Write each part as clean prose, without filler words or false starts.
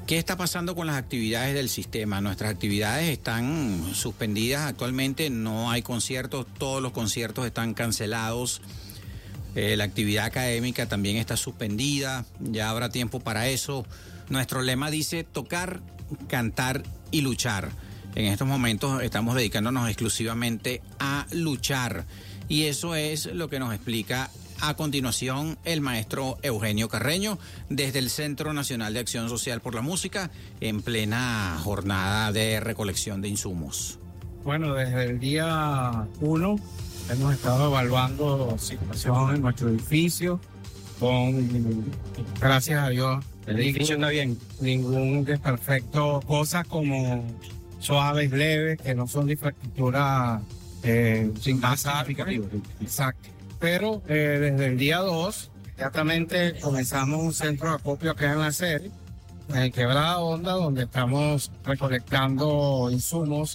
¿Qué está pasando con las actividades del sistema? Nuestras actividades están suspendidas actualmente, no hay conciertos, todos los conciertos están cancelados. La actividad académica también está suspendida, ya habrá tiempo para eso. Nuestro lema dice tocar, cantar y luchar. En estos momentos estamos dedicándonos exclusivamente a luchar y eso es lo que nos explica a continuación el maestro Eugenio Carreño desde el Centro Nacional de Acción Social por la Música en plena jornada de recolección de insumos. Bueno, desde el día 1 hemos estado evaluando situación en nuestro edificio gracias a Dios, el edificio está bien, ningún desperfecto, cosas como suaves, leves, que no son de infraestructura sin más significativo. Exacto. Pero desde el día 2, inmediatamente comenzamos un centro de acopio acá en la sede, en Quebrada Honda, donde estamos recolectando insumos,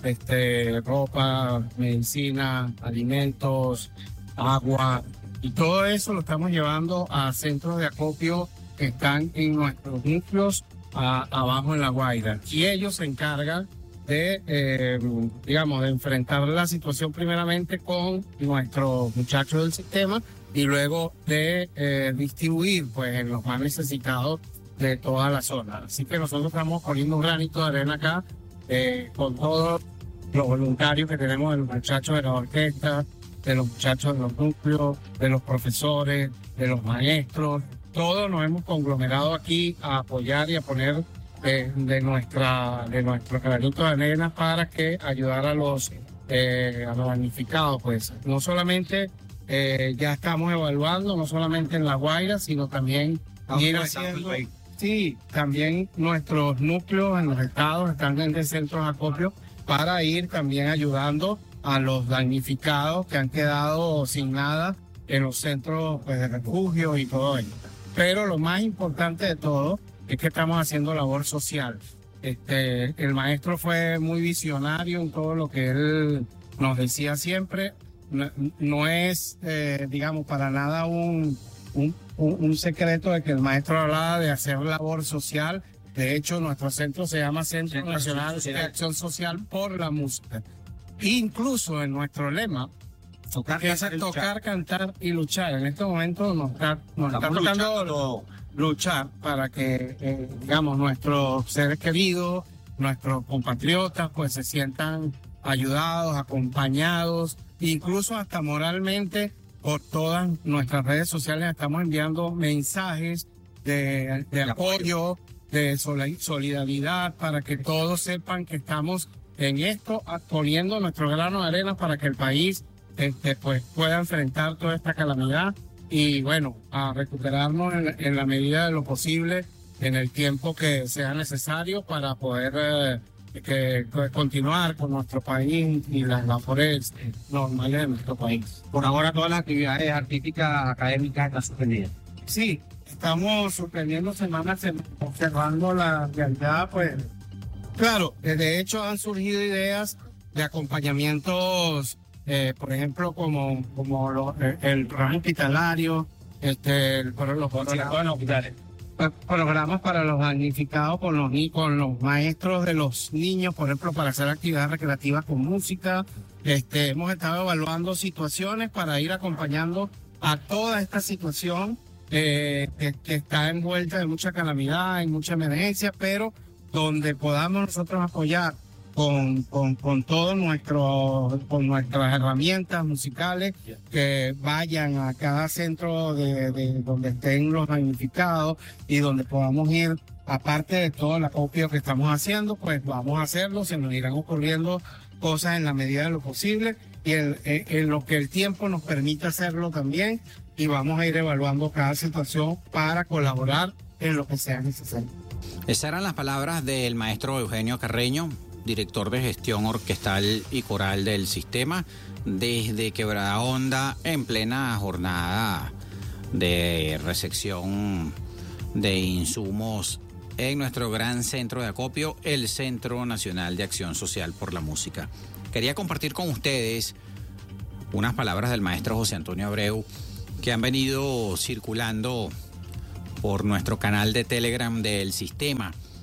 ropa, medicina, alimentos, agua, y todo eso lo estamos llevando a centros de acopio que están en nuestros núcleos abajo en La Guaira. Y ellos se encargan de enfrentar la situación primeramente con nuestros muchachos del sistema y luego de distribuir pues en los más necesitados de toda la zona. Así que nosotros estamos poniendo un granito de arena acá con todos los voluntarios que tenemos, de los muchachos de la orquesta, de los muchachos de los núcleos, de los profesores, de los maestros. Todos nos hemos conglomerado aquí a apoyar y a poner de nuestro granito de arena para que ayudar a los damnificados. Pues no solamente ya estamos evaluando, no solamente en La Guaira, sino también ir haciendo. Sí, también nuestros núcleos en los estados están en centros de acopio para ir también ayudando a los damnificados que han quedado sin nada en los centros pues, de refugio y todo ello. Pero lo más importante de todo es que estamos haciendo labor social. El maestro fue muy visionario en todo lo que él nos decía siempre. No es, para nada un secreto de que el maestro hablaba de hacer labor social. De hecho, nuestro centro se llama Centro Nacional de Acción Social por la Música. Incluso en nuestro lema, tocar, cantar y luchar. En este momento nos está tocando luchar para que, nuestros seres queridos, nuestros compatriotas, pues se sientan ayudados, acompañados, incluso hasta moralmente. Por todas nuestras redes sociales estamos enviando mensajes de apoyo, de solidaridad, para que todos sepan que estamos en esto, poniendo nuestro grano de arena para que el país pues pueda enfrentar toda esta calamidad y bueno, a recuperarnos en la medida de lo posible, en el tiempo que sea necesario para poder continuar con nuestro país y las labores normales de nuestro país. Por ahora todas las actividades artísticas, académicas están suspendidas. Sí, estamos suspendiendo semana a semana, observando la realidad, pues. Claro, de hecho han surgido ideas de acompañamientos, por ejemplo, como el programa hospitalario, los programas para los damnificados con los maestros de los niños, por ejemplo, para hacer actividades recreativas con música. Hemos estado evaluando situaciones para ir acompañando a toda esta situación que está envuelta en mucha calamidad, en mucha emergencia, pero donde podamos nosotros apoyar con nuestras herramientas musicales, que vayan a cada centro de donde estén los damnificados y donde podamos ir, aparte de todo el acopio que estamos haciendo, pues vamos a hacerlo, se nos irán ocurriendo cosas en la medida de lo posible y en lo que el tiempo nos permita hacerlo también, y vamos a ir evaluando cada situación para colaborar en lo que sea necesario. Esas eran las palabras del maestro Eugenio Carreño, director de gestión orquestal y coral del sistema, desde Quebrada Honda, en plena jornada de recepción de insumos en nuestro gran centro de acopio, el Centro Nacional de Acción Social por la Música. Quería compartir con ustedes unas palabras del maestro José Antonio Abreu que han venido circulando por nuestro canal de Telegram del sistema.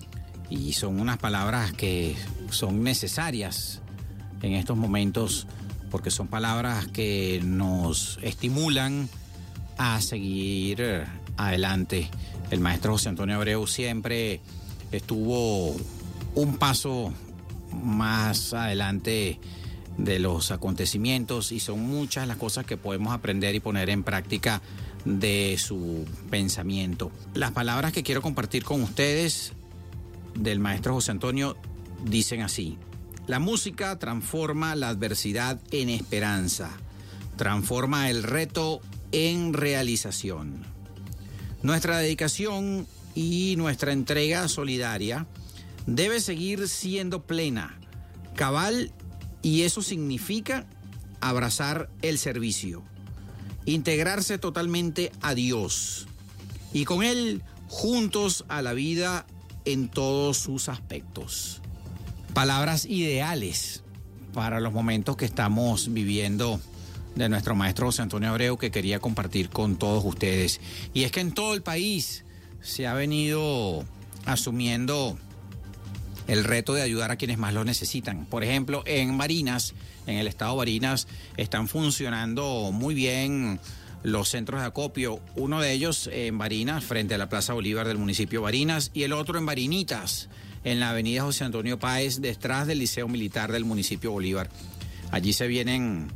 y son unas palabras que son necesarias en estos momentos porque son palabras que nos estimulan a seguir adelante. El maestro José Antonio Abreu siempre estuvo un paso más adelante de los acontecimientos y son muchas las cosas que podemos aprender y poner en práctica de su pensamiento. Las palabras que quiero compartir con ustedes del maestro José Antonio dicen así: la música transforma la adversidad en esperanza, transforma el reto en realización. Nuestra dedicación y nuestra entrega solidaria debe seguir siendo plena, cabal, y eso significa abrazar el servicio, integrarse totalmente a Dios y con Él juntos a la vida en todos sus aspectos. Palabras ideales para los momentos que estamos viviendo de nuestro maestro José Antonio Abreu, que quería compartir con todos ustedes. Y es que en todo el país se ha venido asumiendo el reto de ayudar a quienes más lo necesitan. Por ejemplo, en Barinas, en el estado de Barinas, están funcionando muy bien los centros de acopio. Uno de ellos en Barinas, frente a la Plaza Bolívar del municipio de Barinas, y el otro en Barinitas, en la avenida José Antonio Páez, detrás del Liceo Militar del municipio Bolívar. Allí se vienen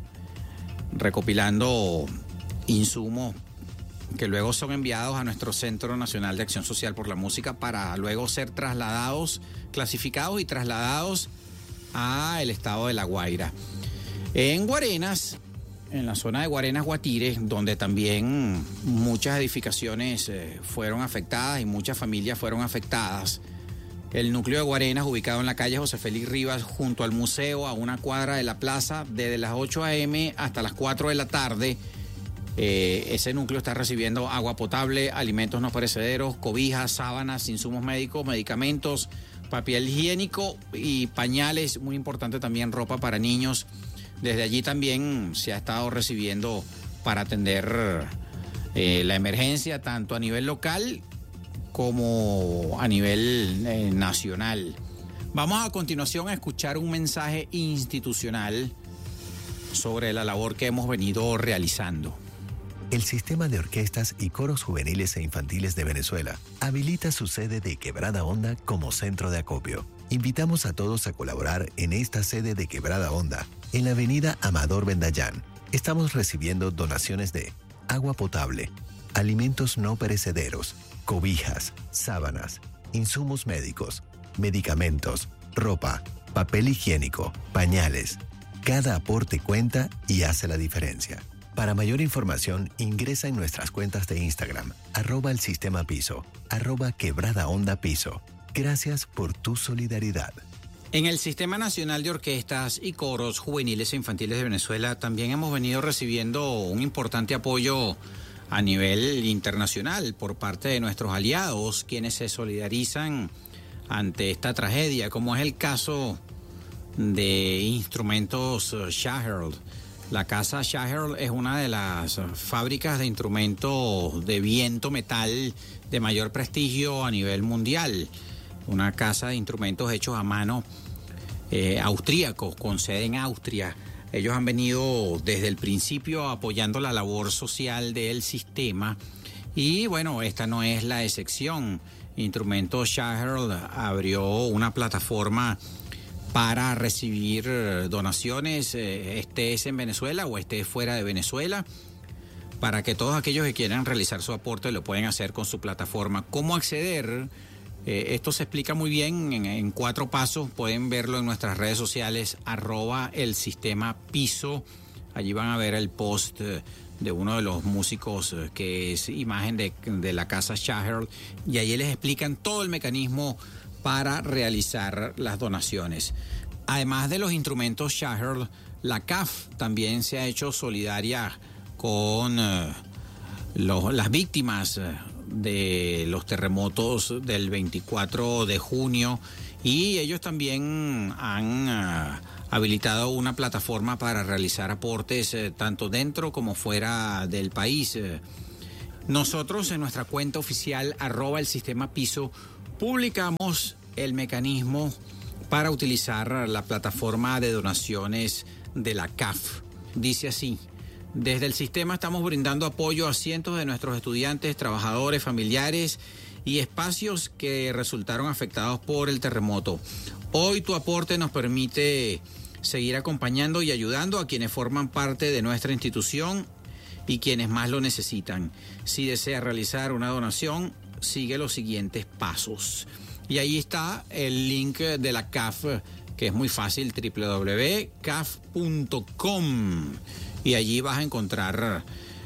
recopilando insumos que luego son enviados a nuestro Centro Nacional de Acción Social por la Música para luego ser trasladados, clasificados y trasladados al estado de La Guaira. En Guarenas, en la zona de Guarenas Guatire, donde también muchas edificaciones fueron afectadas y muchas familias fueron afectadas, el núcleo de Guarenas, ubicado en la calle José Félix Rivas, junto al museo, a una cuadra de la plaza, desde las 8 a.m. hasta las 4 de la tarde, ese núcleo está recibiendo agua potable, alimentos no perecederos, cobijas, sábanas, insumos médicos, medicamentos, papel higiénico y pañales. Muy importante también ropa para niños. Desde allí también se ha estado recibiendo para atender la emergencia, tanto a nivel local como a nivel nacional. Vamos a continuación a escuchar un mensaje institucional sobre la labor que hemos venido realizando. El Sistema de Orquestas y Coros Juveniles e Infantiles de Venezuela habilita su sede de Quebrada Honda como centro de acopio. Invitamos a todos a colaborar en esta sede de Quebrada Honda, en la avenida Amador Bendayán. Estamos recibiendo donaciones de agua potable, alimentos no perecederos, cobijas, sábanas, insumos médicos, medicamentos, ropa, papel higiénico, pañales. Cada aporte cuenta y hace la diferencia. Para mayor información, ingresa en nuestras cuentas de Instagram, @elsistemapiso, @quebradaondapiso. Gracias por tu solidaridad. En el Sistema Nacional de Orquestas y Coros Juveniles e Infantiles de Venezuela también hemos venido recibiendo un importante apoyo a nivel internacional por parte de nuestros aliados, quienes se solidarizan ante esta tragedia, como es el caso de Instrumentos Schaherl. La casa Schaherl es una de las fábricas de instrumentos de viento metal de mayor prestigio a nivel mundial. Una casa de instrumentos hechos a mano, austríacos, con sede en Austria. Ellos han venido desde el principio apoyando la labor social del sistema y bueno, esta no es la excepción. Instrumentos Schaherl abrió una plataforma para recibir donaciones, estés en Venezuela o estés fuera de Venezuela, para que todos aquellos que quieran realizar su aporte lo pueden hacer con su plataforma. ¿Cómo acceder? Esto se explica muy bien en 4 pasos. Pueden verlo en nuestras redes sociales, @elsistemapiso. Allí van a ver el post de uno de los músicos que es imagen de la casa Schaherl, y allí les explican todo el mecanismo para realizar las donaciones. Además de los instrumentos Schaherl, la CAF también se ha hecho solidaria con las víctimas de los terremotos del 24 de junio y ellos también han habilitado una plataforma para realizar aportes tanto dentro como fuera del país. Nosotros en nuestra cuenta oficial @elsistemapiso publicamos el mecanismo para utilizar la plataforma de donaciones de la CAF. Dice así: desde el sistema estamos brindando apoyo a cientos de nuestros estudiantes, trabajadores, familiares y espacios que resultaron afectados por el terremoto. Hoy tu aporte nos permite seguir acompañando y ayudando a quienes forman parte de nuestra institución y quienes más lo necesitan. Si desea realizar una donación, sigue los siguientes pasos. Y ahí está el link de la CAF, que es muy fácil, www.caf.com. Y allí vas a encontrar,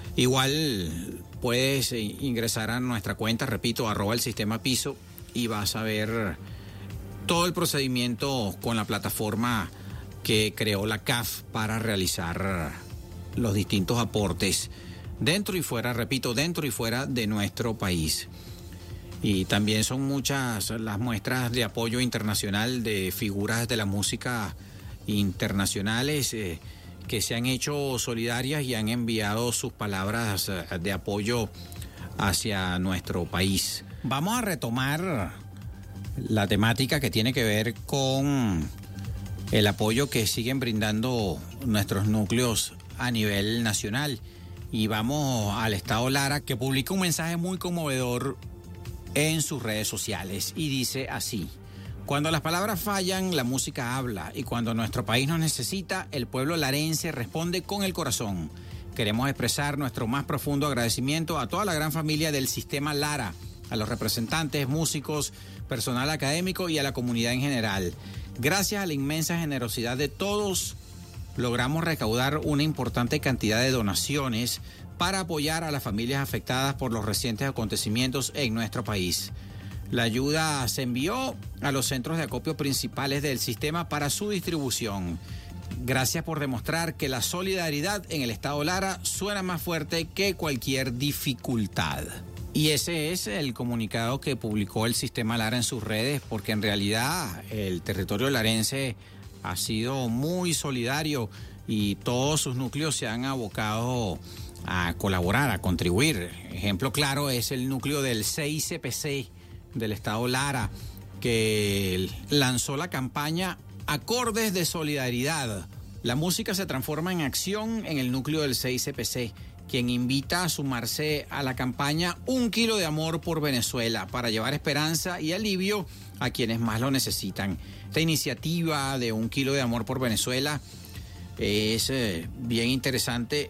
igual puedes ingresar a nuestra cuenta, repito, @el sistema piso, y vas a ver todo el procedimiento con la plataforma que creó la CAF para realizar los distintos aportes dentro y fuera, repito, dentro y fuera de nuestro país. Y también son muchas las muestras de apoyo internacional de figuras de la música internacionales que se han hecho solidarias y han enviado sus palabras de apoyo hacia nuestro país. Vamos a retomar la temática que tiene que ver con el apoyo que siguen brindando nuestros núcleos a nivel nacional. Y vamos al Estado Lara, que publica un mensaje muy conmovedor en sus redes sociales y dice así: cuando las palabras fallan, la música habla, y cuando nuestro país nos necesita, el pueblo larense responde con el corazón. Queremos expresar nuestro más profundo agradecimiento a toda la gran familia del Sistema Lara, a los representantes, músicos, personal académico y a la comunidad en general. Gracias a la inmensa generosidad de todos, logramos recaudar una importante cantidad de donaciones para apoyar a las familias afectadas por los recientes acontecimientos en nuestro país. La ayuda se envió a los centros de acopio principales del sistema para su distribución. Gracias por demostrar que la solidaridad en el Estado Lara suena más fuerte que cualquier dificultad. Y ese es el comunicado que publicó el Sistema Lara en sus redes, porque en realidad el territorio larense ha sido muy solidario y todos sus núcleos se han abocado a colaborar, a contribuir. Ejemplo claro es el núcleo del CICPC del Estado Lara, que lanzó la campaña Acordes de Solidaridad. La música se transforma en acción en el núcleo del CICPC, quien invita a sumarse a la campaña Un Kilo de Amor por Venezuela para llevar esperanza y alivio a quienes más lo necesitan. Esta iniciativa de Un Kilo de Amor por Venezuela es bien interesante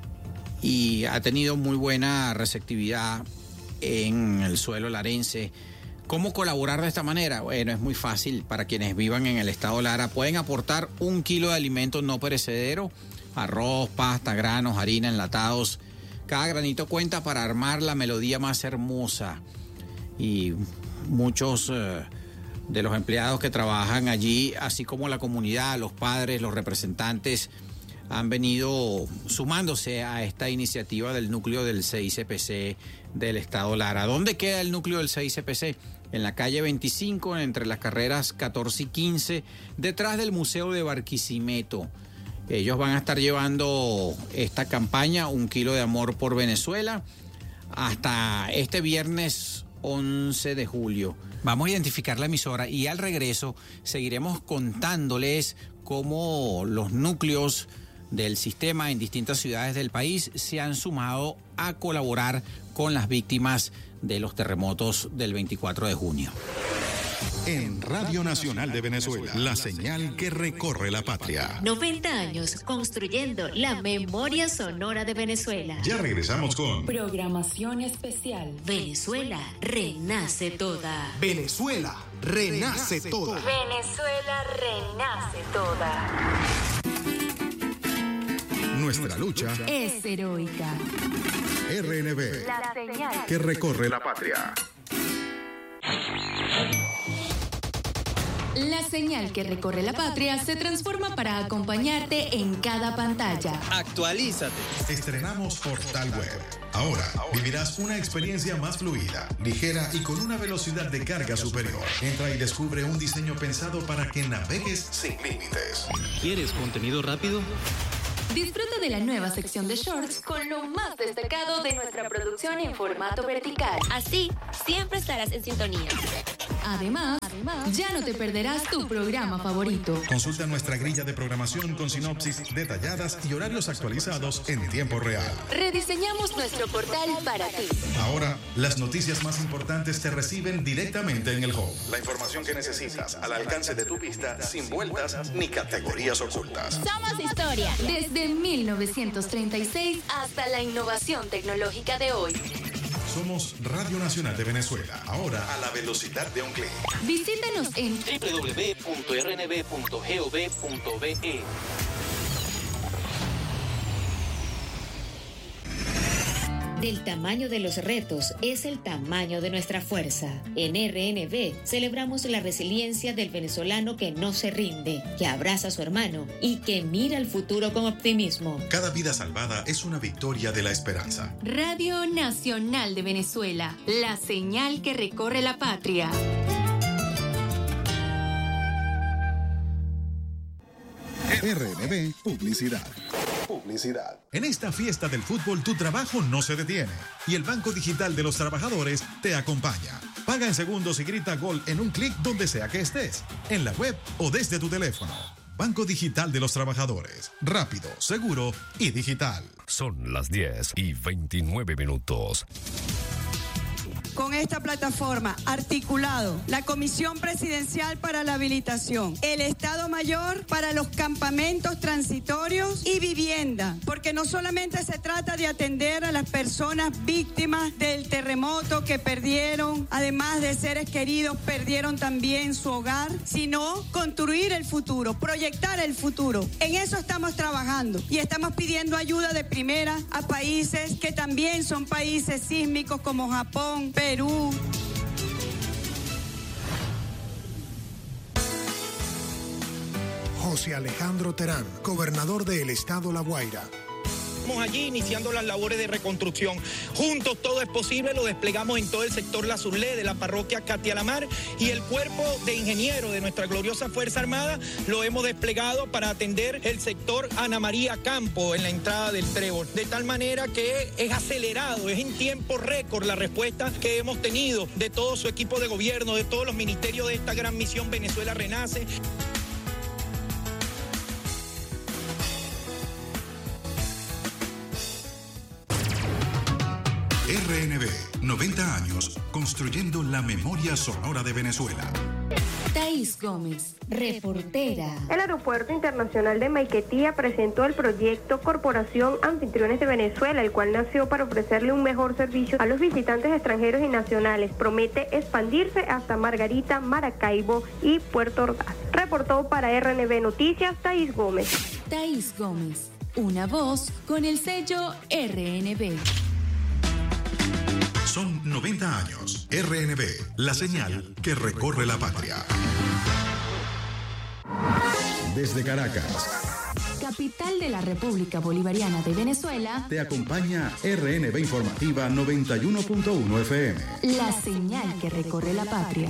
y ha tenido muy buena receptividad en el suelo larense. ¿Cómo colaborar de esta manera? Bueno, es muy fácil. Para quienes vivan en el Estado Lara, pueden aportar 1 kilo de alimentos no perecederos: arroz, pasta, granos, harina, enlatados. Cada granito cuenta para armar la melodía más hermosa. Y muchos de los empleados que trabajan allí, así como la comunidad, los padres, los representantes, han venido sumándose a esta iniciativa del núcleo del CICPC del Estado Lara. ¿Dónde queda el núcleo del CICPC? En la calle 25, entre las carreras 14 y 15, detrás del Museo de Barquisimeto. Ellos van a estar llevando esta campaña, 1 kilo de amor por Venezuela, hasta este viernes 11 de julio. Vamos a identificar la emisora y al regreso seguiremos contándoles cómo los núcleos del sistema en distintas ciudades del país se han sumado a colaborar con las víctimas de los terremotos del 24 de junio. En Radio Nacional de Venezuela, la señal que recorre la patria. 90 años construyendo la memoria sonora de Venezuela. Ya regresamos con programación especial. Venezuela renace toda. Venezuela renace toda. Venezuela renace toda. Nuestra lucha Es heroica. RNB, La señal que recorre la patria. La señal que recorre la patria se transforma para acompañarte en cada pantalla. Actualízate. Estrenamos Portal Web. Ahora vivirás una experiencia más fluida, ligera y con una velocidad de carga superior. Entra y descubre un diseño pensado para que navegues sin límites. ¿Quieres contenido rápido? Disfruta de la nueva sección de shorts con lo más destacado de nuestra producción en formato vertical. Así, siempre estarás en sintonía. Además, ya no te perderás tu programa favorito. Consulta nuestra grilla de programación con sinopsis detalladas y horarios actualizados en tiempo real. Rediseñamos nuestro portal para ti. Ahora, las noticias más importantes te reciben directamente en el home. La información que necesitas al alcance de tu vista, sin vueltas ni categorías ocultas. Somos historia. Desde 1936 hasta la innovación tecnológica de hoy. Somos Radio Nacional de Venezuela, ahora a la velocidad de un clic. Visítanos en www.rnb.gov.be. Del tamaño de los retos es el tamaño de nuestra fuerza. En RNB celebramos la resiliencia del venezolano que no se rinde, que abraza a su hermano y que mira al futuro con optimismo. Cada vida salvada es una victoria de la esperanza. Radio Nacional de Venezuela, la señal que recorre la patria. RNB Publicidad. En esta fiesta del fútbol tu trabajo no se detiene y el Banco Digital de los Trabajadores te acompaña. Paga en segundos y grita gol en un clic donde sea que estés, en la web o desde tu teléfono. Banco Digital de los Trabajadores. Rápido, seguro y digital. Son las 10:29. Con esta plataforma, articulado, la Comisión Presidencial para la Habilitación, el Estado Mayor para los campamentos transitorios y vivienda, porque no solamente se trata de atender a las personas víctimas del terremoto que perdieron, además de seres queridos, perdieron también su hogar, sino construir el futuro, proyectar el futuro. En eso estamos trabajando y estamos pidiendo ayuda de primera a países que también son países sísmicos como Japón, Perú. José Alejandro Terán, gobernador del estado La Guaira. Estamos allí iniciando las labores de reconstrucción. Juntos todo es posible, lo desplegamos en todo el sector La Zulé de la parroquia Katia Lamar y el cuerpo de ingenieros de nuestra gloriosa Fuerza Armada lo hemos desplegado para atender el sector Ana María Campo en la entrada del Trébol. De tal manera que es acelerado, es en tiempo récord la respuesta que hemos tenido de todo su equipo de gobierno, de todos los ministerios de esta gran misión Venezuela Renace. RNB, 90 años, construyendo la memoria sonora de Venezuela. Thaís Gómez, reportera. El Aeropuerto Internacional de Maiquetía presentó el proyecto Corporación Anfitriones de Venezuela, el cual nació para ofrecerle un mejor servicio a los visitantes extranjeros y nacionales. Promete expandirse hasta Margarita, Maracaibo y Puerto Ordaz. Reportó para RNB Noticias, Thaís Gómez. Thaís Gómez, una voz con el sello RNB. Son 90 años. RNB, la señal que recorre la patria. Desde Caracas, capital de la República Bolivariana de Venezuela, te acompaña RNB Informativa 91.1 FM. La señal que recorre la patria.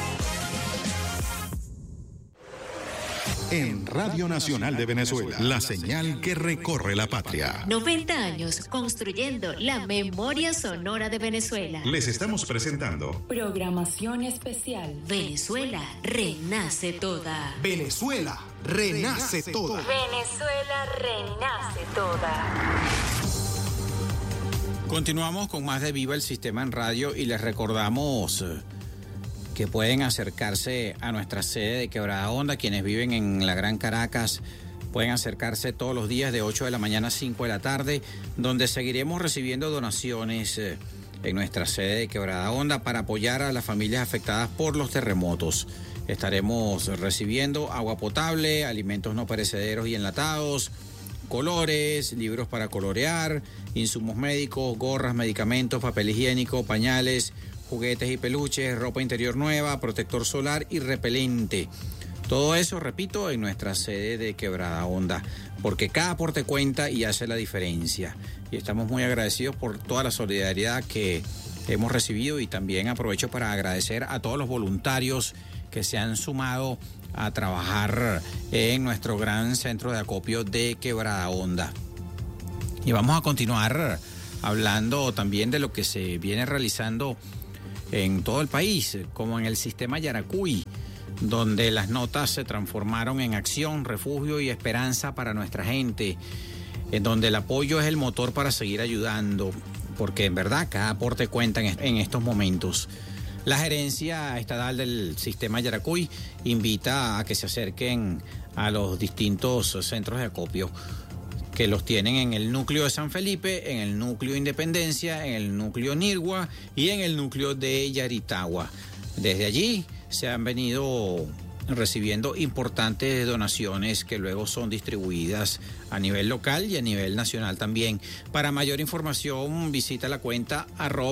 En Radio Nacional de Venezuela, la señal que recorre la patria. 90 años construyendo la memoria sonora de Venezuela. Les estamos presentando programación especial. Venezuela renace toda. Venezuela renace toda. Venezuela renace toda. Continuamos con más de Viva el Sistema en Radio y les recordamos que pueden acercarse a nuestra sede de Quebrada Honda. Quienes viven en la Gran Caracas pueden acercarse todos los días de 8 de la mañana a 5 de la tarde, donde seguiremos recibiendo donaciones en nuestra sede de Quebrada Honda para apoyar a las familias afectadas por los terremotos. Estaremos recibiendo agua potable, alimentos no perecederos y enlatados, colores, libros para colorear, insumos médicos, gorras, medicamentos, papel higiénico, pañales, juguetes y peluches, ropa interior nueva, protector solar y repelente. Todo eso, repito, en nuestra sede de Quebrada Honda, porque cada aporte cuenta y hace la diferencia. Y estamos muy agradecidos por toda la solidaridad que hemos recibido y también aprovecho para agradecer a todos los voluntarios que se han sumado a trabajar en nuestro gran centro de acopio de Quebrada Honda. Y vamos a continuar hablando también de lo que se viene realizando en todo el país, como en el sistema Yaracuy. donde las notas se transformaron en acción, refugio y esperanza para nuestra gente, en donde el apoyo es el motor para seguir ayudando, porque en verdad cada aporte cuenta en estos momentos. La gerencia estatal del sistema Yaracuy invita a que se acerquen a los distintos centros de acopio que los tienen en el núcleo de San Felipe, en el núcleo Independencia, en el núcleo Nirgua y en el núcleo de Yaritagua. Desde allí se han venido recibiendo importantes donaciones que luego son distribuidas a nivel local y a nivel nacional también. Para mayor información visita la cuenta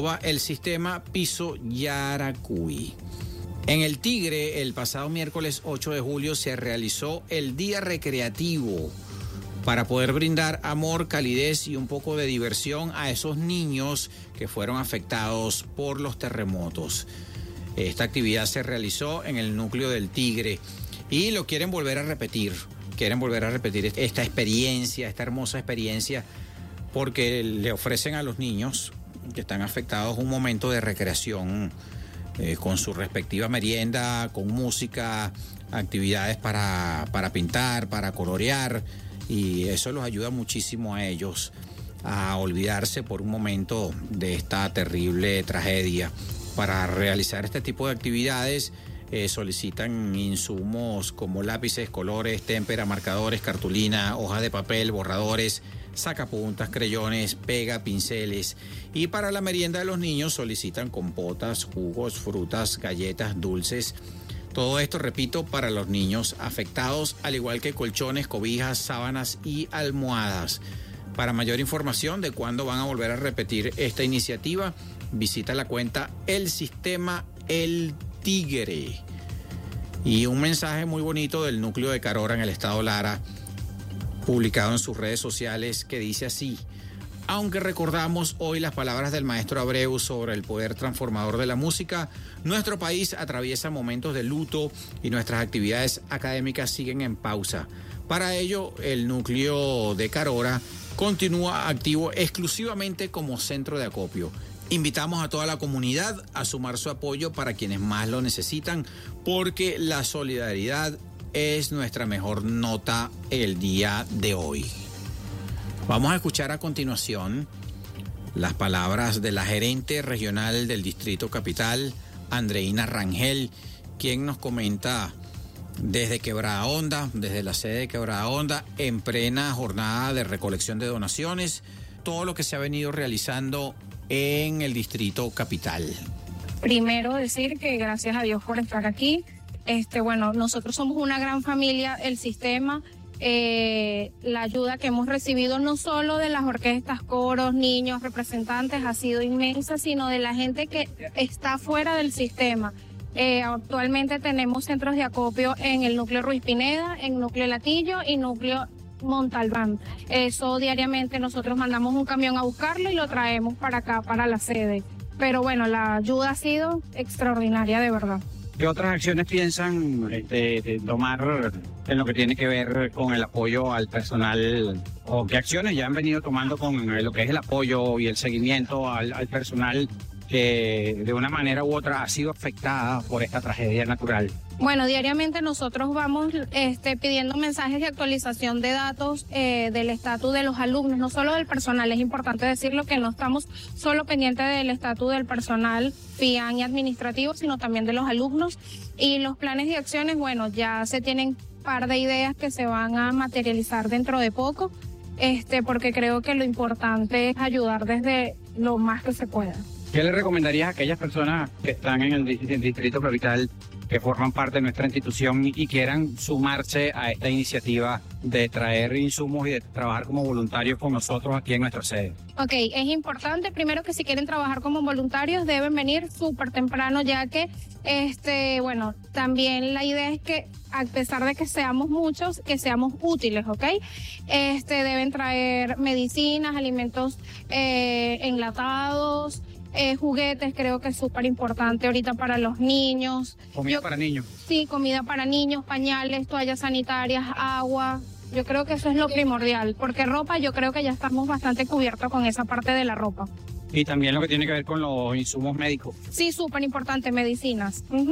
@elsistema_Yaracuy. En el Tigre, el pasado miércoles 8 de julio se realizó el Día Recreativo para poder brindar amor, calidez y un poco de diversión a esos niños que fueron afectados por los terremotos. Esta actividad se realizó en el núcleo del Tigre y lo quieren volver a repetir. Quieren volver a repetir esta experiencia, esta hermosa experiencia, porque le ofrecen a los niños que están afectados un momento de recreación con su respectiva merienda, con música, actividades para pintar, para colorear, y eso los ayuda muchísimo a ellos a olvidarse por un momento de esta terrible tragedia. Para realizar este tipo de actividades solicitan insumos como lápices, colores, témpera, marcadores, cartulina, hojas de papel, borradores, sacapuntas, creyones, pega, pinceles. Y para la merienda de los niños solicitan compotas, jugos, frutas, galletas, dulces. Todo esto, repito, para los niños afectados, al igual que colchones, cobijas, sábanas y almohadas. Para mayor información de cuándo van a volver a repetir esta iniciativa, visita la cuenta El Sistema El Tigre. Y un mensaje muy bonito del núcleo de Carora en el estado Lara, publicado en sus redes sociales, que dice así: aunque recordamos hoy las palabras del maestro Abreu sobre el poder transformador de la música, nuestro país atraviesa momentos de luto y nuestras actividades académicas siguen en pausa. Para ello, el núcleo de Carora continúa activo exclusivamente como centro de acopio. Invitamos a toda la comunidad a sumar su apoyo para quienes más lo necesitan, porque la solidaridad es nuestra mejor nota el día de hoy. Vamos a escuchar a continuación las palabras de la gerente regional del Distrito Capital, Andreina Rangel, quien nos comenta desde Quebrada Honda, desde la sede de Quebrada Honda, en plena jornada de recolección de donaciones, todo lo que se ha venido realizando en el Distrito Capital. Primero decir que gracias a Dios por estar aquí. Nosotros somos una gran familia, el sistema, la ayuda que hemos recibido no solo de las orquestas, coros, niños, representantes ha sido inmensa, sino de la gente que está fuera del sistema. Actualmente tenemos centros de acopio en el núcleo Ruiz Pineda, en núcleo Latillo y núcleo Montalbán. Eso diariamente nosotros mandamos un camión a buscarlo y lo traemos para acá, para la sede. Pero bueno, la ayuda ha sido extraordinaria, de verdad. ¿Qué otras acciones piensan de tomar en lo que tiene que ver con el apoyo al personal? ¿O qué acciones ya han venido tomando con lo que es el apoyo y el seguimiento al personal que de una manera u otra ha sido afectada por esta tragedia natural? Bueno, diariamente nosotros vamos pidiendo mensajes de actualización de datos del estatus de los alumnos, no solo del personal. Es importante decirlo que no estamos solo pendientes del estatus del personal FIAN y administrativo, sino también de los alumnos. Y los planes de acciones, bueno, ya se tienen un par de ideas que se van a materializar dentro de poco, porque creo que lo importante es ayudar desde lo más que se pueda. ¿Qué le recomendarías a aquellas personas que están en el Distrito Capital, que forman parte de nuestra institución y quieran sumarse a esta iniciativa de traer insumos y de trabajar como voluntarios con nosotros aquí en nuestra sede? Ok, es importante primero que si quieren trabajar como voluntarios deben venir súper temprano, ya que también la idea es que a pesar de que seamos muchos, que seamos útiles, ¿ok? Deben traer medicinas, alimentos enlatados, juguetes, creo que es súper importante ahorita para los niños. ¿Comida para niños? Sí, comida para niños, pañales, toallas sanitarias, agua. Yo creo que eso es lo primordial, porque ropa yo creo que ya estamos bastante cubiertos con esa parte de la ropa. Y también lo que tiene que ver con los insumos médicos. Sí, súper importante, medicinas.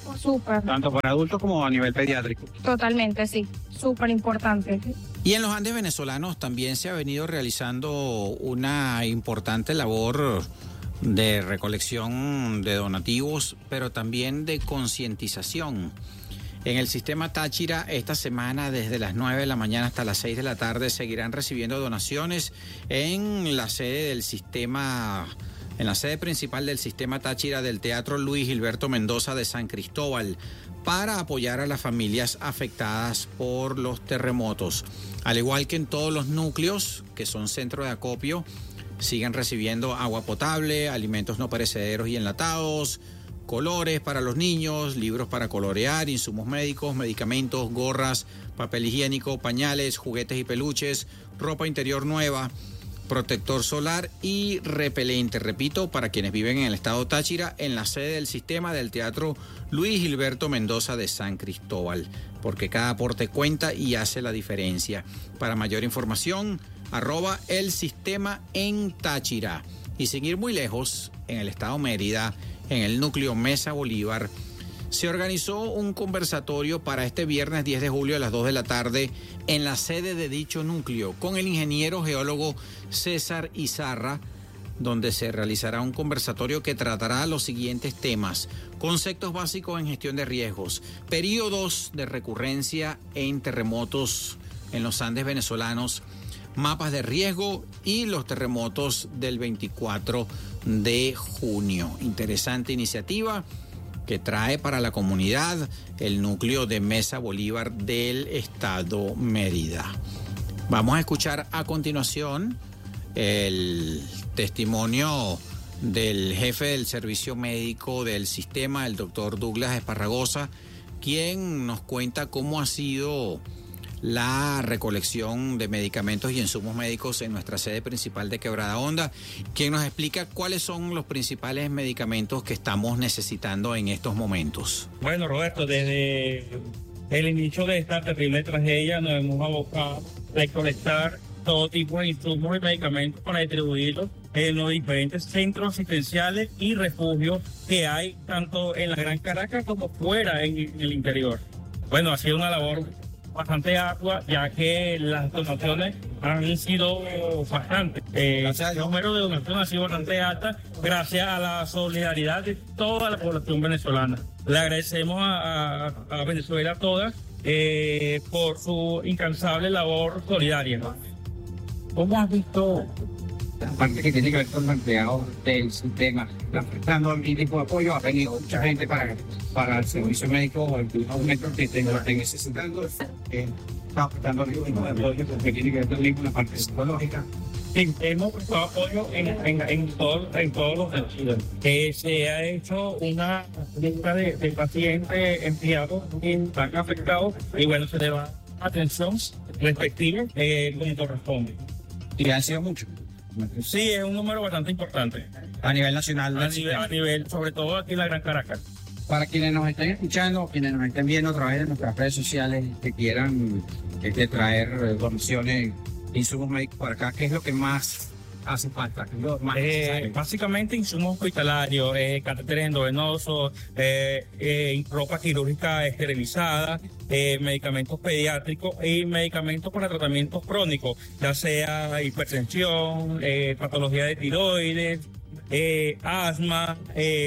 Súper. Tanto para adultos como a nivel pediátrico. Totalmente, sí. Súper importante. Y en los Andes venezolanos también se ha venido realizando una importante labor de recolección de donativos, pero también de concientización. En el sistema Táchira, esta semana, desde las 9 de la mañana hasta las 6 de la tarde, seguirán recibiendo donaciones en la sede del sistema, en la sede principal del sistema Táchira del Teatro Luis Gilberto Mendoza de San Cristóbal, para apoyar a las familias afectadas por los terremotos. Al igual que en todos los núcleos, que son centros de acopio, siguen recibiendo agua potable, alimentos no perecederos y enlatados, colores para los niños, libros para colorear, insumos médicos, medicamentos, gorras, papel higiénico, pañales, juguetes y peluches, ropa interior nueva, protector solar y repelente. Repito, para quienes viven en el estado Táchira, en la sede del sistema del Teatro Luis Gilberto Mendoza de San Cristóbal, porque cada aporte cuenta y hace la diferencia. Para mayor información, @el sistema en Táchira. Y sin ir muy lejos, en el estado Mérida, en el núcleo Mesa Bolívar, se organizó un conversatorio para este viernes 10 de julio a las 2 de la tarde en la sede de dicho núcleo con el ingeniero geólogo César Izarra, donde se realizará un conversatorio que tratará los siguientes temas: conceptos básicos en gestión de riesgos, periodos de recurrencia en terremotos en los Andes venezolanos, mapas de riesgo y los terremotos del 24 de junio. Interesante iniciativa que trae para la comunidad el núcleo de Mesa Bolívar del estado Mérida. Vamos a escuchar a continuación el testimonio del jefe del servicio médico del sistema, el doctor Douglas Esparragosa, quien nos cuenta cómo ha sido la recolección de medicamentos y insumos médicos en nuestra sede principal de Quebrada Honda, quien nos explica cuáles son los principales medicamentos que estamos necesitando en estos momentos. Bueno, Roberto, desde el inicio de esta terrible tragedia nos hemos abocado a recolectar todo tipo de insumos y medicamentos para distribuirlos en los diferentes centros asistenciales y refugios que hay tanto en la Gran Caracas como fuera en el interior. Bueno, ha sido una labor bastante ardua, ya que las donaciones han sido bastantes. El número de donaciones ha sido bastante alta gracias a la solidaridad de toda la población venezolana. Le agradecemos a Venezuela toda por su incansable labor solidaria. ¿Cómo has visto la parte que tiene que ver con los empleados del sistema? ¿Están prestando algún tipo de apoyo? ¿Ha venido mucha gente para el servicio médico o el aumento que estén necesitando? ¿Está prestando algún tipo de apoyo porque tiene que ver también con la parte psicológica? Sí, hemos prestado apoyo en todos los sentidos. Se ha hecho una lista de pacientes empleados que están afectados y bueno, se le da atención respectiva como corresponde. ¿Y han sido muchos? Sí, es un número bastante importante. A nivel nacional. A nivel, sobre todo aquí en la Gran Caracas. Para quienes nos estén escuchando, quienes nos estén viendo a través de nuestras redes sociales, que quieran traer donaciones, insumos médicos para acá, ¿qué es lo que más hace falta? Básicamente insumos hospitalarios, catéteres endovenosos, ropa quirúrgica esterilizada, medicamentos pediátricos y medicamentos para tratamientos crónicos, ya sea hipertensión, patología de tiroides, asma,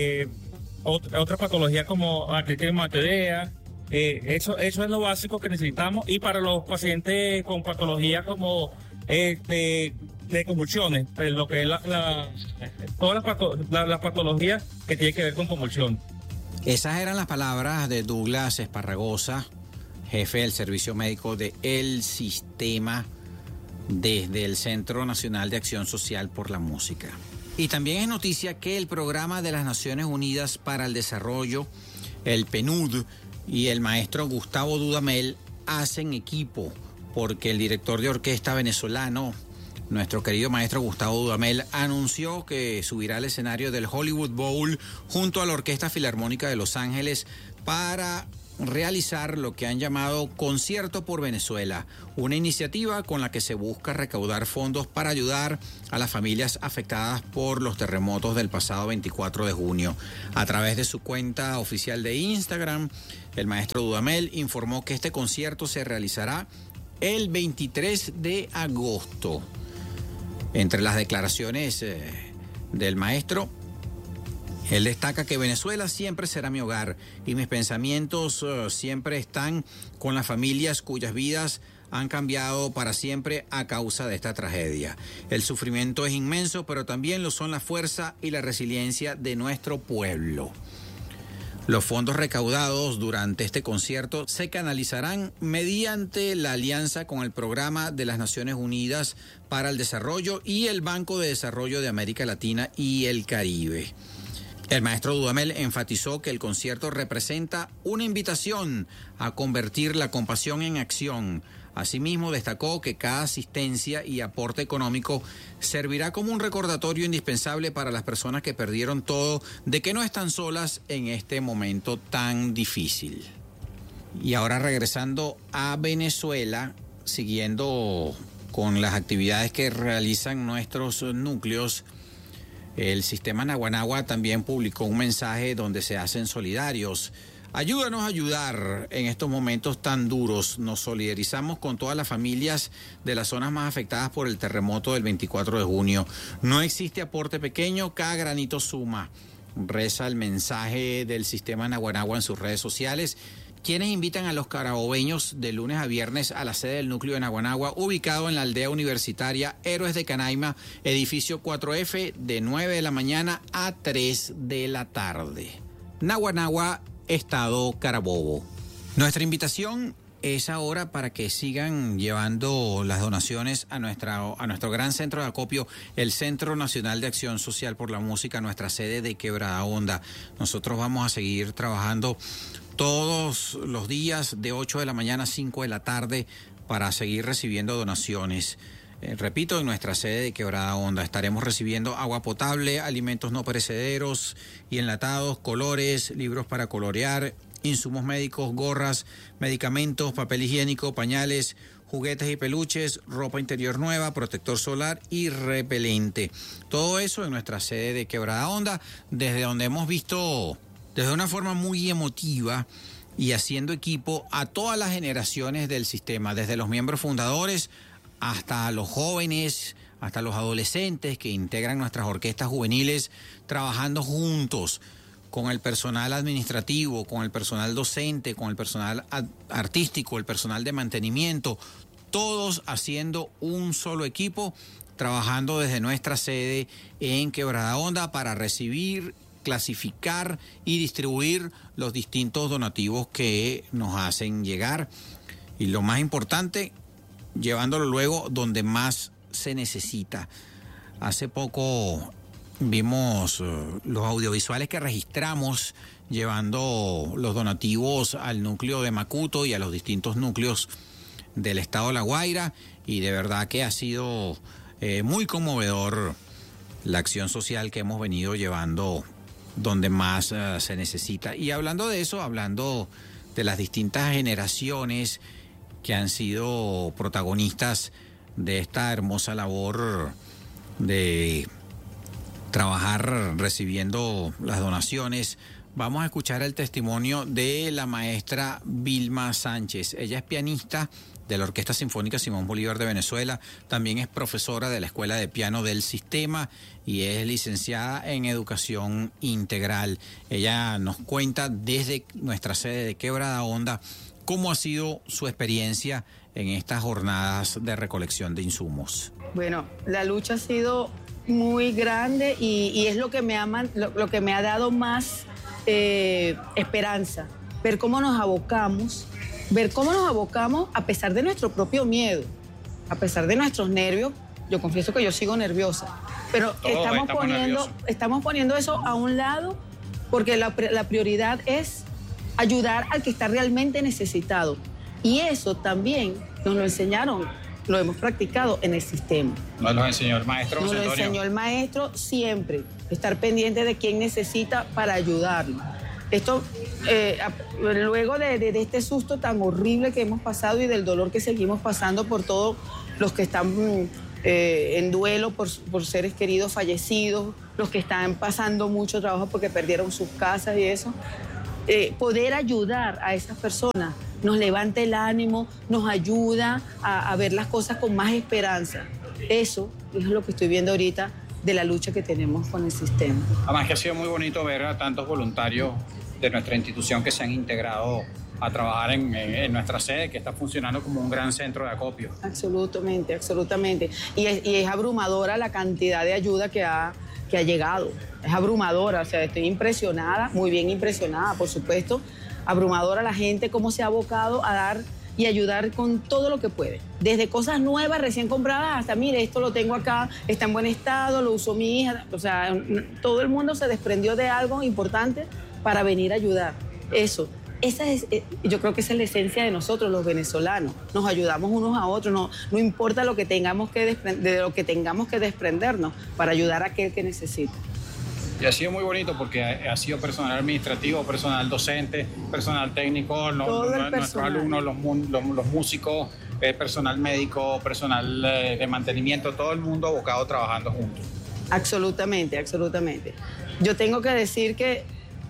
otra patología como artritis reumatoidea. Eso es lo básico que necesitamos, y para los pacientes con patologías como de convulsiones, lo que es todas las patologías que tienen que ver con convulsión. Esas eran las palabras de Douglas Esparragosa, jefe del servicio médico de El Sistema, desde el Centro Nacional de Acción Social por la Música. Y también es noticia que el Programa de las Naciones Unidas para el Desarrollo, el PNUD, y el maestro Gustavo Dudamel hacen equipo, porque el director de orquesta venezolano, nuestro querido maestro Gustavo Dudamel, anunció que subirá al escenario del Hollywood Bowl junto a la Orquesta Filarmónica de Los Ángeles para realizar lo que han llamado Concierto por Venezuela, una iniciativa con la que se busca recaudar fondos para ayudar a las familias afectadas por los terremotos del pasado 24 de junio. A través de su cuenta oficial de Instagram, el maestro Dudamel informó que este concierto se realizará el 23 de agosto. Entre las declaraciones del maestro, él destaca que Venezuela siempre será mi hogar y mis pensamientos siempre están con las familias cuyas vidas han cambiado para siempre a causa de esta tragedia. El sufrimiento es inmenso, pero también lo son la fuerza y la resiliencia de nuestro pueblo. Los fondos recaudados durante este concierto se canalizarán mediante la alianza con el Programa de las Naciones Unidas para el Desarrollo y el Banco de Desarrollo de América Latina y el Caribe. El maestro Dudamel enfatizó que el concierto representa una invitación a convertir la compasión en acción. Asimismo, destacó que cada asistencia y aporte económico servirá como un recordatorio indispensable para las personas que perdieron todo, de que no están solas en este momento tan difícil. Y ahora regresando a Venezuela, siguiendo con las actividades que realizan nuestros núcleos, el sistema Naguanagua también publicó un mensaje donde se hacen solidarios. Ayúdanos a ayudar en estos momentos tan duros. Nos solidarizamos con todas las familias de las zonas más afectadas por el terremoto del 24 de junio. No existe aporte pequeño, cada granito suma. Reza el mensaje del sistema Naguanagua en sus redes sociales, quienes invitan a los carabobeños de lunes a viernes a la sede del núcleo de Naguanagua, ubicado en la aldea universitaria Héroes de Canaima, edificio 4F, de 9 de la mañana a 3 de la tarde. Naguanagua, Estado Carabobo. Nuestra invitación es ahora para que sigan llevando las donaciones a nuestro gran centro de acopio, el Centro Nacional de Acción Social por la Música, nuestra sede de Quebrada Honda. Nosotros vamos a seguir trabajando todos los días de 8 de la mañana a 5 de la tarde para seguir recibiendo donaciones. Repito, en nuestra sede de Quebrada Honda estaremos recibiendo agua potable, alimentos no perecederos y enlatados, colores, libros para colorear, insumos médicos, gorras, medicamentos, papel higiénico, pañales, juguetes y peluches, ropa interior nueva, protector solar y repelente. Todo eso en nuestra sede de Quebrada Honda, desde donde hemos visto desde una forma muy emotiva y haciendo equipo a todas las generaciones del sistema, desde los miembros fundadores hasta los jóvenes, hasta los adolescentes que integran nuestras orquestas juveniles, trabajando juntos con el personal administrativo, con el personal docente, con el personal artístico, el personal de mantenimiento, todos haciendo un solo equipo, trabajando desde nuestra sede en Quebrada Honda para recibir, clasificar y distribuir los distintos donativos que nos hacen llegar. Y lo más importante, llevándolo luego donde más se necesita. Hace poco vimos los audiovisuales que registramos llevando los donativos al núcleo de Macuto y a los distintos núcleos del estado de La Guaira, y de verdad que ha sido muy conmovedor la acción social que hemos venido llevando donde más se necesita. Y hablando de eso, hablando de las distintas generaciones que han sido protagonistas de esta hermosa labor de trabajar recibiendo las donaciones, vamos a escuchar el testimonio de la maestra Vilma Sánchez. Ella es pianista de la Orquesta Sinfónica Simón Bolívar de Venezuela, también es profesora de la Escuela de Piano del Sistema y es licenciada en Educación Integral. Ella nos cuenta desde nuestra sede de Quebrada Honda cómo ha sido su experiencia en estas jornadas de recolección de insumos. Bueno, la lucha ha sido muy grande y es lo que me ha dado más esperanza, ver cómo nos abocamos a pesar de nuestro propio miedo, a pesar de nuestros nervios. Yo confieso que yo sigo nerviosa, pero estamos poniendo eso a un lado porque la prioridad es ayudar al que está realmente necesitado. Y eso también nos lo enseñaron, lo hemos practicado en el sistema. Nos lo enseñó el maestro José Antonio. Nos lo enseñó el maestro siempre, estar pendiente de quién necesita para ayudarlo. Esto, luego de este susto tan horrible que hemos pasado y del dolor que seguimos pasando por todos los que están en duelo por seres queridos fallecidos, los que están pasando mucho trabajo porque perdieron sus casas y eso, poder ayudar a esas personas nos levanta el ánimo, nos ayuda a ver las cosas con más esperanza. Eso es lo que estoy viendo ahorita de la lucha que tenemos con el sistema. Además que ha sido muy bonito ver a tantos voluntarios de nuestra institución que se han integrado a trabajar en nuestra sede, que está funcionando como un gran centro de acopio. Absolutamente, absolutamente. Y es abrumadora la cantidad de ayuda que ha llegado. Es abrumadora, o sea, estoy impresionada, muy bien impresionada, por supuesto. Abrumadora la gente, cómo se ha abocado a dar y ayudar con todo lo que puede. Desde cosas nuevas, recién compradas, hasta, mire, esto lo tengo acá, está en buen estado, lo usó mi hija. O sea, todo el mundo se desprendió de algo importante para venir a ayudar. Yo creo que esa es la esencia de nosotros, los venezolanos. Nos ayudamos unos a otros, no importa lo que tengamos que desprendernos para ayudar a aquel que necesita. Y ha sido muy bonito porque ha sido personal administrativo, personal docente, personal técnico, nuestros alumnos, los músicos, personal médico, personal de mantenimiento, todo el mundo abocado trabajando juntos. Absolutamente, absolutamente. Yo tengo que decir que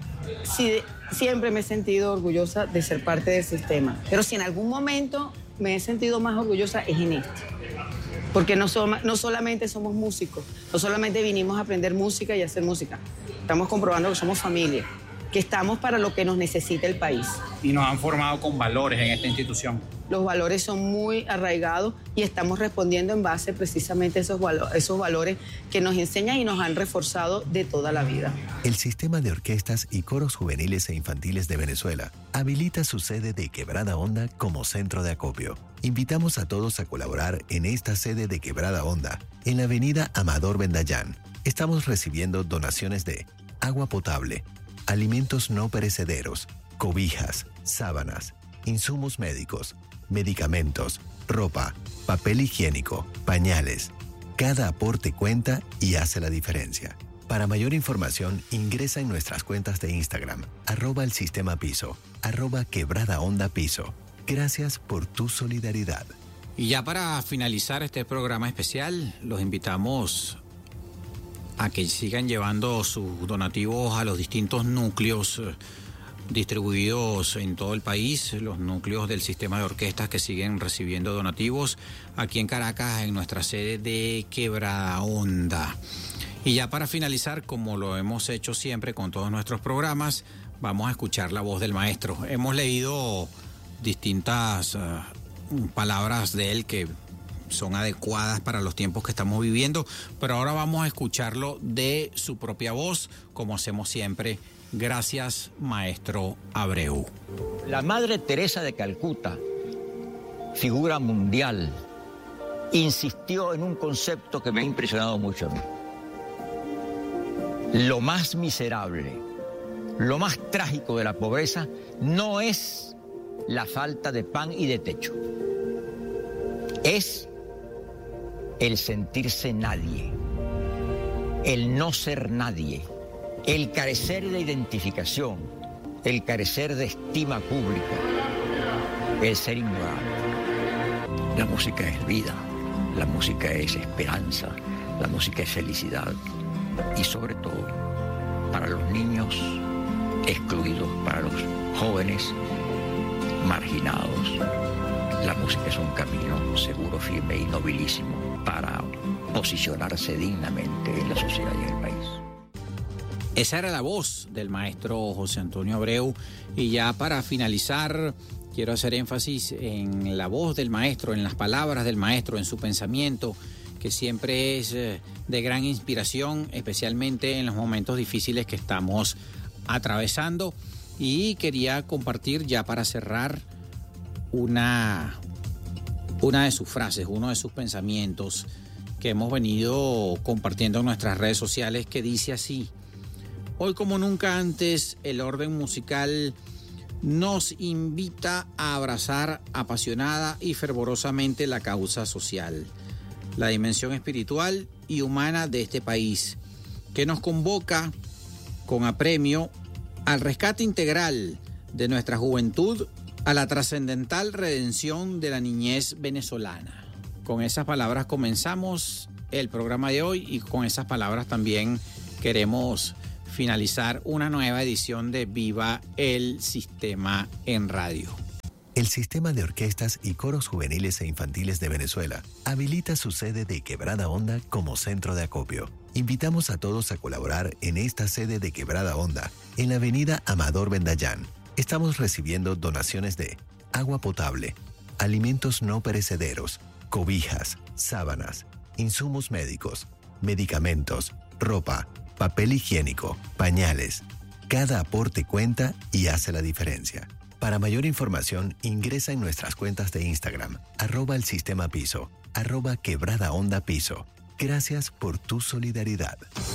siempre me he sentido orgullosa de ser parte del sistema, pero si en algún momento me he sentido más orgullosa es en este. Porque no solamente somos músicos, no solamente vinimos a aprender música y a hacer música. Estamos comprobando que somos familia, que estamos para lo que nos necesita el país. Y nos han formado con valores en esta institución. Los valores son muy arraigados y estamos respondiendo en base precisamente a esos valores que nos enseñan y nos han reforzado de toda la vida. El Sistema de Orquestas y Coros Juveniles e Infantiles de Venezuela habilita su sede de Quebrada Honda como centro de acopio. Invitamos a todos a colaborar en esta sede de Quebrada Honda, en la avenida Amador Bendayán. Estamos recibiendo donaciones de agua potable, alimentos no perecederos, cobijas, sábanas, insumos médicos, medicamentos, ropa, papel higiénico, pañales. Cada aporte cuenta y hace la diferencia. Para mayor información, ingresa en nuestras cuentas de Instagram, @el sistema piso, @quebrada onda piso. Gracias por tu solidaridad. Y ya para finalizar este programa especial, los invitamos a que sigan llevando sus donativos a los distintos núcleos distribuidos en todo el país, los núcleos del sistema de orquestas que siguen recibiendo donativos aquí en Caracas, en nuestra sede de Quebrada Honda. Y ya para finalizar, como lo hemos hecho siempre con todos nuestros programas, vamos a escuchar la voz del maestro. Hemos leído distintas palabras de él que son adecuadas para los tiempos que estamos viviendo, pero ahora vamos a escucharlo de su propia voz, como hacemos siempre. Gracias, maestro Abreu. La Madre Teresa de Calcuta, figura mundial, insistió en un concepto que me ha impresionado mucho a mí. Lo más miserable, lo más trágico de la pobreza no es la falta de pan y de techo. Es el sentirse nadie, el no ser nadie, el carecer de identificación, el carecer de estima pública, el ser ignorante. La música es vida, la música es esperanza, la música es felicidad y sobre todo para los niños excluidos, para los jóvenes marginados. La música es un camino seguro, firme y nobilísimo para posicionarse dignamente en la sociedad y en el país. Esa era la voz del maestro José Antonio Abreu. Y ya para finalizar, quiero hacer énfasis en la voz del maestro, en las palabras del maestro, en su pensamiento, que siempre es de gran inspiración, especialmente en los momentos difíciles que estamos atravesando. Y quería compartir ya para cerrar una de sus frases, uno de sus pensamientos que hemos venido compartiendo en nuestras redes sociales, que dice así: hoy como nunca antes el orden musical nos invita a abrazar apasionada y fervorosamente la causa social, la dimensión espiritual y humana de este país, que nos convoca con apremio al rescate integral de nuestra juventud, a la trascendental redención de la niñez venezolana. Con esas palabras comenzamos el programa de hoy y con esas palabras también queremos finalizar una nueva edición de Viva el Sistema en Radio. El Sistema de Orquestas y Coros Juveniles e Infantiles de Venezuela habilita su sede de Quebrada Honda como centro de acopio. Invitamos a todos a colaborar en esta sede de Quebrada Honda, en la avenida Amador Bendayán. Estamos recibiendo donaciones de agua potable, alimentos no perecederos, cobijas, sábanas, insumos médicos, medicamentos, ropa, papel higiénico, pañales. Cada aporte cuenta y hace la diferencia. Para mayor información, ingresa en nuestras cuentas de Instagram, @elsistemapiso, @quebradahondapiso. Gracias por tu solidaridad.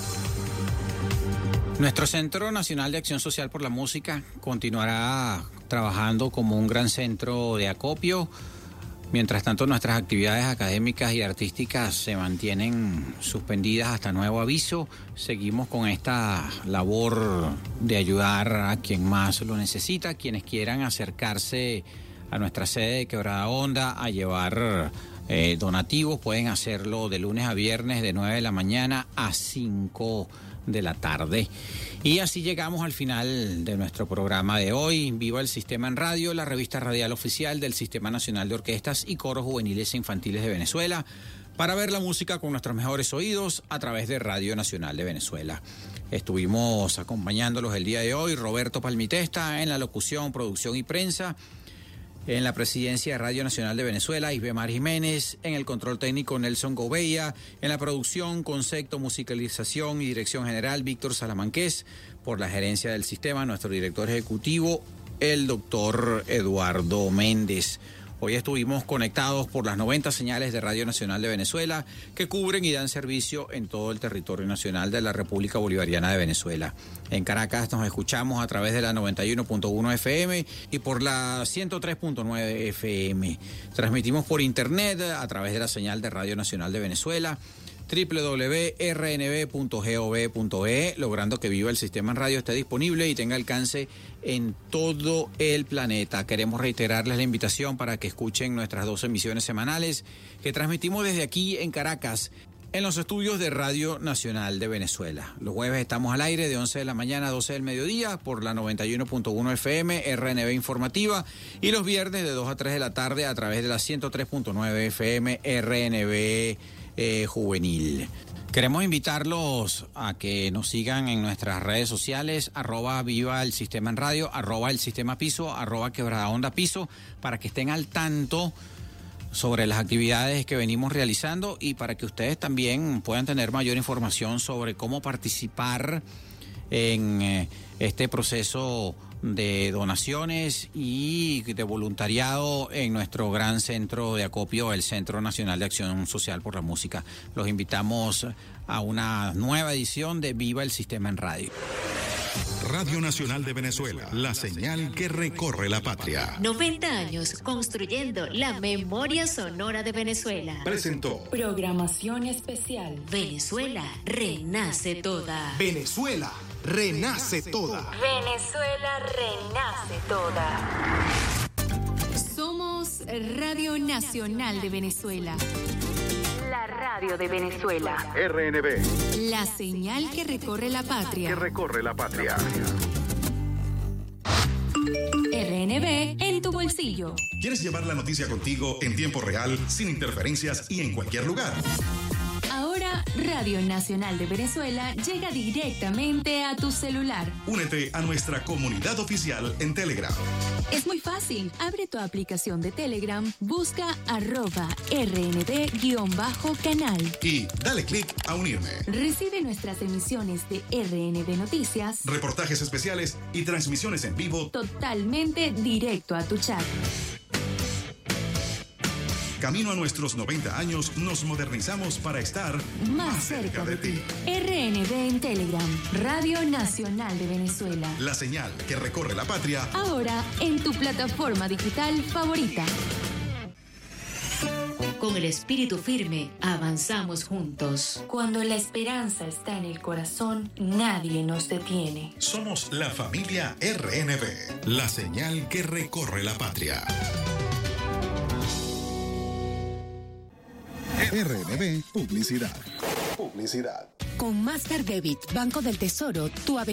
Nuestro Centro Nacional de Acción Social por la Música continuará trabajando como un gran centro de acopio. Mientras tanto, nuestras actividades académicas y artísticas se mantienen suspendidas hasta nuevo aviso. Seguimos con esta labor de ayudar a quien más lo necesita. Quienes quieran acercarse a nuestra sede de Quebrada Honda a llevar donativos pueden hacerlo de lunes a viernes de 9 de la mañana a 5 de la tarde. Y así llegamos al final de nuestro programa de hoy. Viva el Sistema en Radio, la revista radial oficial del Sistema Nacional de Orquestas y Coros Juveniles e Infantiles de Venezuela, para ver la música con nuestros mejores oídos a través de Radio Nacional de Venezuela. Estuvimos acompañándolos el día de hoy Roberto Palmitesta en la locución, producción y prensa. En la presidencia de Radio Nacional de Venezuela, Isbemar Jiménez. En el control técnico, Nelson Gouveia. En la producción, concepto, musicalización y dirección general, Víctor Salamanqués. Por la gerencia del sistema, nuestro director ejecutivo, el doctor Eduardo Méndez. Hoy estuvimos conectados por las 90 señales de Radio Nacional de Venezuela que cubren y dan servicio en todo el territorio nacional de la República Bolivariana de Venezuela. En Caracas nos escuchamos a través de la 91.1 FM y por la 103.9 FM. Transmitimos por internet a través de la señal de Radio Nacional de Venezuela, www.rnb.gov.be, logrando que Viva el Sistema en Radio esté disponible y tenga alcance en todo el planeta. Queremos reiterarles la invitación para que escuchen nuestras 2 emisiones semanales que transmitimos desde aquí en Caracas, en los estudios de Radio Nacional de Venezuela. Los jueves estamos al aire de 11 de la mañana a 12 del mediodía por la 91.1 FM, RNB Informativa, y los viernes de 2 a 3 de la tarde a través de la 103.9 FM, RNB Juvenil. Queremos invitarlos a que nos sigan en nuestras redes sociales, @Viva el Sistema en Radio, @El Sistema Piso, @Quebrada Honda Piso, para que estén al tanto sobre las actividades que venimos realizando y para que ustedes también puedan tener mayor información sobre cómo participar en este proceso de donaciones y de voluntariado en nuestro gran centro de acopio, el Centro Nacional de Acción Social por la Música. Los invitamos a una nueva edición de Viva el Sistema en Radio. Radio Nacional de Venezuela, la señal que recorre la patria. 90 años construyendo la memoria sonora de Venezuela. Presentó Programación especial. Venezuela renace toda. Venezuela renace toda. Venezuela renace toda. Somos Radio Nacional de Venezuela. La radio de Venezuela. RNB. La señal que recorre la patria. Que recorre la patria. RNB en tu bolsillo. ¿Quieres llevar la noticia contigo en tiempo real, sin interferencias y en cualquier lugar? Ahora Radio Nacional de Venezuela llega directamente a tu celular. Únete a nuestra comunidad oficial en Telegram. Es muy fácil. Abre tu aplicación de Telegram, busca @RNB_canal. Y dale clic a unirme. Recibe nuestras emisiones de RNB Noticias, reportajes especiales y transmisiones en vivo totalmente directo a tu chat. Camino a nuestros 90 años, nos modernizamos para estar más cerca de ti. RNB en Telegram, Radio Nacional de Venezuela. La señal que recorre la patria. Ahora en tu plataforma digital favorita. Con el espíritu firme, avanzamos juntos. Cuando la esperanza está en el corazón, nadie nos detiene. Somos la familia RNB, la señal que recorre la patria. RNB Publicidad. Con Master Debit, Banco del Tesoro, tu